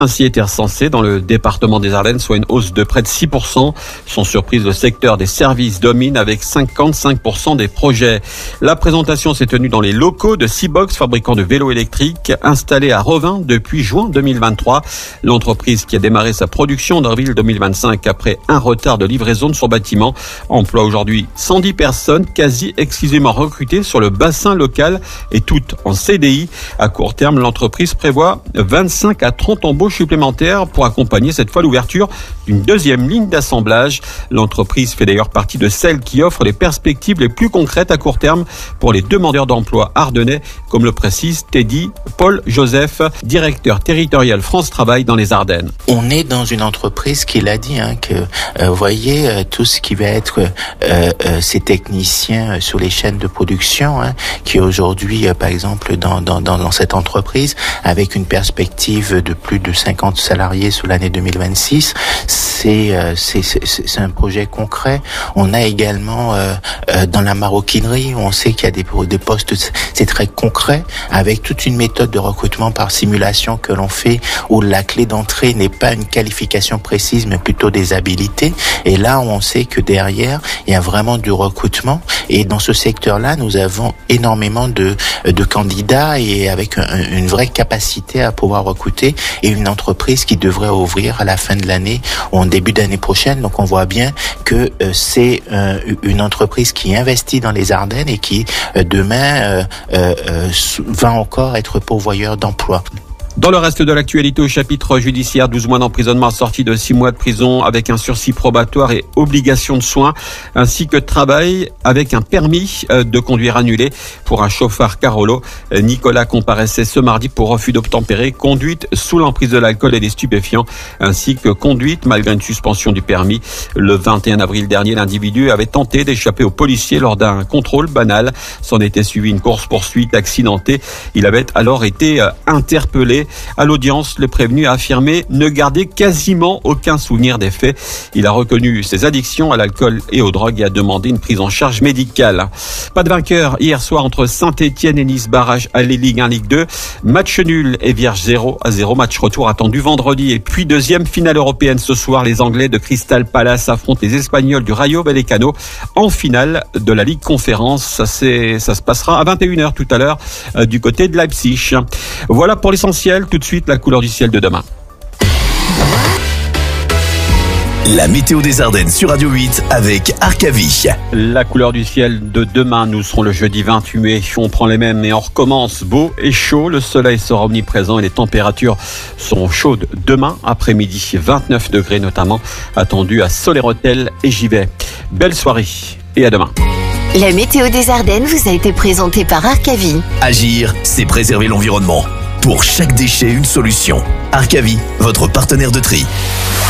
ainsi été recensés dans le département des Ardennes, soit une hausse de près de 6%. Sans surprise, le secteur des services domine avec 55% des projets. La présentation s'est tenue dans les locaux de Seabox, fabricant de vélos électriques, installé à Revin depuis juin 2023. L'entreprise qui a démarré sa production en avril 2025 après un retard de livraison de son bâtiment emploie aujourd'hui 110 personnes, quasi exclusivement recrutées sur le bassin local et toutes en CDI. À court terme, l'entreprise prévoit 25 à 30 embauches supplémentaires pour accompagner cette fois l'ouverture d'une deuxième ligne d'assemblage. L'entreprise fait d'ailleurs partie de celles qui offrent les perspectives les plus concrètes à court terme pour les demandeurs d'emploi ardennais, comme le précise Teddy Paul Joseph, directeur territorial France Travail dans les Ardennes. On est dans une entreprise qui l'a dit, vous voyez, tout ce qui va être ces techniciens sur les chaînes de production, qui aujourd'hui, par exemple, dans cette entreprise, avec une perspective de plus de 50 salariés sur l'année 2026, c'est un projet concret. On a également dans la maroquinerie, on sait qu'il y a des postes, c'est très concret, avec toute une méthode de recrutement par simulation que l'on fait, où la clé d'entrée n'est pas une qualification précise, mais plutôt des habilités. Et là, on sait que derrière, il y a vraiment du recrutement. Et dans ce secteur-là, nous avons énormément de candidats et avec une vraie capacité à pouvoir recruter, et une entreprise qui devrait ouvrir à la fin de l'année ou en début d'année prochaine. Donc on voit bien que c'est une entreprise qui investit dans les Ardennes et qui demain va encore être pourvoyeur d'emplois. Dans le reste de l'actualité, au chapitre judiciaire, 12 mois d'emprisonnement assorti de 6 mois de prison avec un sursis probatoire et obligation de soins, ainsi que travail avec un permis de conduire annulé pour un chauffard Carolo. Nicolas comparaissait ce mardi pour refus d'obtempérer, conduite sous l'emprise de l'alcool et des stupéfiants, ainsi que conduite malgré une suspension du permis. Le 21 avril dernier, l'individu avait tenté d'échapper aux policiers lors d'un contrôle banal. S'en était suivi une course-poursuite accidentée. Il avait alors été interpellé. À l'audience, le prévenu a affirmé ne garder quasiment aucun souvenir des faits. Il a reconnu ses addictions à l'alcool et aux drogues et a demandé une prise en charge médicale. Pas de vainqueur hier soir entre Saint-Etienne et Nice, barrage aller Ligue 1, Ligue 2. Match nul et vierge 0-0. Match retour attendu vendredi. Et puis deuxième finale européenne ce soir. Les Anglais de Crystal Palace affrontent les Espagnols du Rayo Vallecano en finale de la Ligue Conférence. Ça se passera à 21h tout à l'heure du côté de Leipzig. Voilà pour l'essentiel. Tout de suite, la couleur du ciel de demain. La météo des Ardennes sur Radio 8 avec Arcavie. La couleur du ciel de demain, nous serons le jeudi 28 mai. On prend les mêmes et on recommence beau et chaud. Le soleil sera omniprésent et les températures seront chaudes demain après-midi. 29 degrés notamment attendus à Soleil-Rotel et Givet. Belle soirée et à demain. La météo des Ardennes vous a été présentée par Arcavie. Agir, c'est préserver l'environnement. Pour chaque déchet, une solution. Arcavie, votre partenaire de tri.